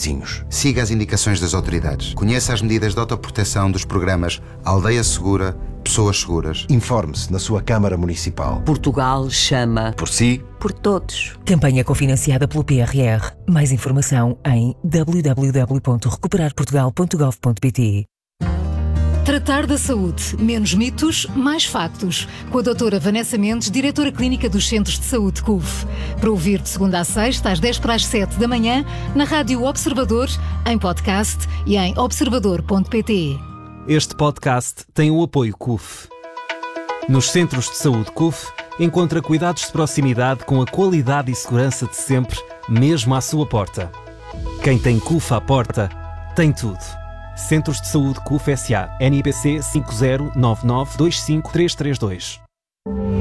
vizinhos. Siga as indicações das autoridades. Conheça as medidas de autoproteção dos programas Aldeia Segura, Pessoas Seguras. Informe-se na sua Câmara Municipal. Portugal chama Por si. por todos. Campanha cofinanciada pelo PRR. Mais informação em www.recuperarportugal.gov.pt. Tratar da saúde. Menos mitos, mais factos. Com a doutora Vanessa Mendes, diretora clínica dos Centros de Saúde CUF. Para ouvir de segunda a sexta, às 10:07 da manhã, na Rádio Observador, em podcast e em observador.pt. Este podcast tem o apoio CUF. Nos Centros de Saúde CUF, encontra cuidados de proximidade com a qualidade e segurança de sempre, mesmo à sua porta. Quem tem CUF à porta, tem tudo. Centros de Saúde CUF S.A. NIPC 5099253332.